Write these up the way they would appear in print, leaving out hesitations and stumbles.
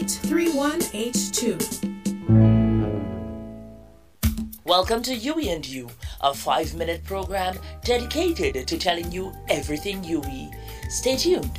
448-3182. Welcome to UE and You, a 5-minute program dedicated to telling you everything UE. Stay tuned.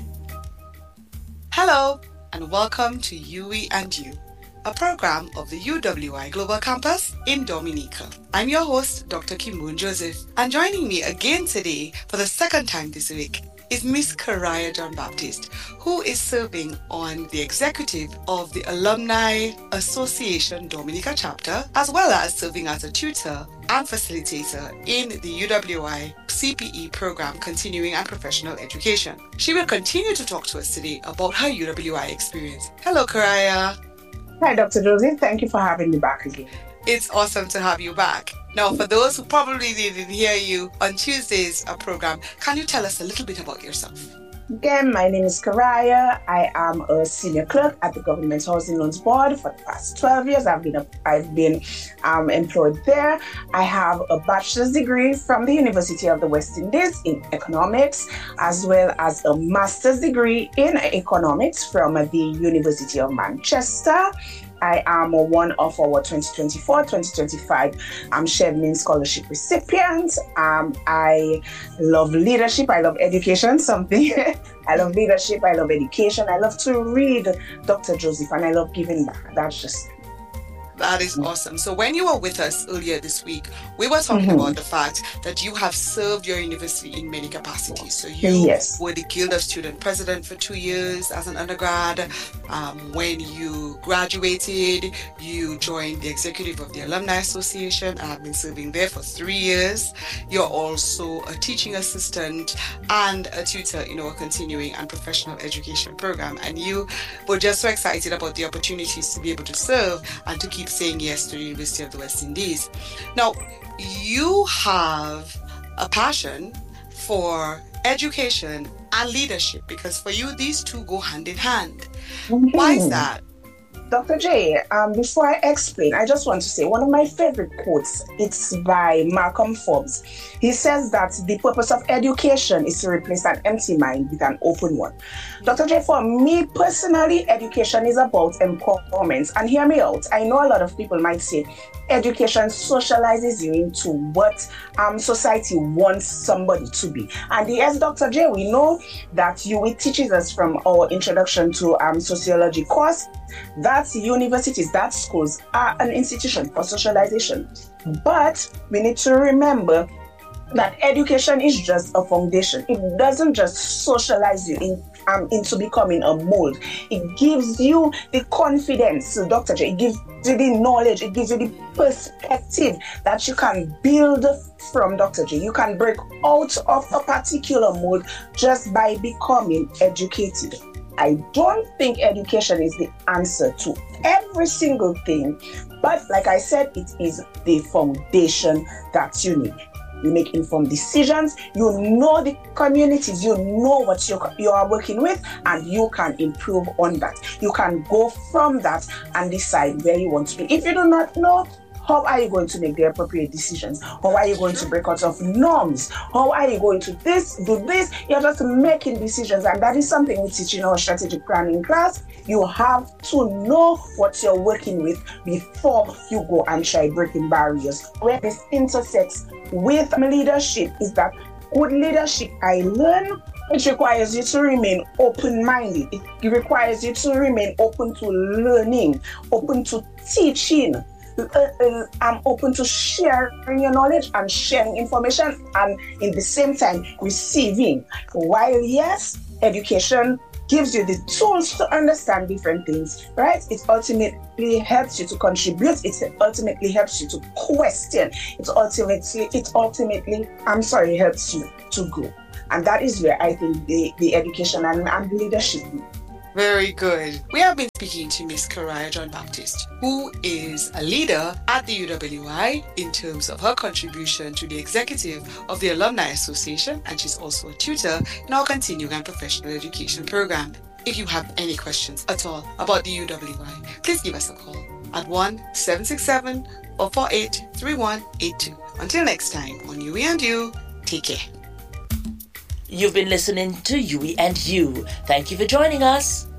Hello, and welcome to UE and You, a program of the UWI Global Campus in Dominica. I'm your host, Dr. Kimbun Joseph, and joining me again today for the second time this week is Miss Karaya John Baptist, who is serving on the executive of the Alumni Association Dominica chapter, as well as serving as a tutor and facilitator in the UWI CPE program, Continuing and Professional Education. She will continue to talk to us today about her UWI experience. Hello, Karaya. Hi, Dr. Joseph. Thank you for having me back again. It's awesome to have you back. Now, for those who probably didn't hear you on Tuesday's program, can you tell us a little bit about yourself? Again, my name is Karaya. I am a senior clerk at the Government Housing Loans Board for the past 12 years. I've been employed there. I have a bachelor's degree from the University of the West Indies in economics, as well as a master's degree in economics from the University of Manchester. I am one of our 2024-2025 Shevnin Scholarship recipients. I love leadership. I love education, something. I love leadership. I love education. I love to read, Dr. Joseph, and I love giving back. That is awesome. So when you were with us earlier this week, we were talking about the fact that you have served your university in many capacities. So you were the Guild of Student President for 2 years as an undergrad. When you graduated, you joined the executive of the Alumni Association and have been serving there for 3 years. You're also a teaching assistant and a tutor in our Continuing and Professional Education program. And you were just so excited about the opportunities to be able to serve and to keep saying yes to the University of the West Indies. Now, you have a passion for education and leadership, because for you, these two go hand in hand. Why is that? Dr. J, before I explain, I just want to say one of my favorite quotes. It's by Malcolm Forbes. He says that the purpose of education is to replace an empty mind with an open one. Dr. J, for me personally, education is about empowerment. And hear me out. I know a lot of people might say education socializes you into what society wants somebody to be. And yes, Dr. J, we know that UWI teaches us from our introduction to sociology course that universities, that schools are an institution for socialization. But we need to remember that education is just a foundation. It doesn't just socialize you into becoming a mold. It gives you the confidence, Dr. J. It gives you the knowledge. It gives you the perspective that you can build from, Dr. J. You can break out of a particular mold just by becoming educated. I don't think education is the answer to every single thing, but like I said, it is the foundation that you need. You make informed decisions, you know the communities, you know what you are working with, and you can improve on that. You can go from that and decide where you want to be. If you do not know, how are you going to make the appropriate decisions? How are you going to break out of norms? How are you going to do this? You're just making decisions, and that is something we teach in our strategic planning class. You have to know what you're working with before you go and try breaking barriers. Where this intersects with leadership is that good leadership, I learn, it requires you to remain open-minded. It requires you to remain open to learning, open to teaching. I'm open to sharing your knowledge and sharing information, and in the same time receiving. While yes, education gives you the tools to understand different things, right? It ultimately helps you to contribute. It ultimately helps you to question. It ultimately helps you to grow. And that is where I think the education and leadership. Very good. We have been speaking to Miss Karaya John Baptist, who is a leader at the UWI in terms of her contribution to the executive of the Alumni Association, and she's also a tutor in our Continuing and Professional Education program. If you have any questions at all about the UWI, please give us a call at 1-767-448-3182. Until next time on UE and You, take care. You've been listening to UE and You. Thank you for joining us.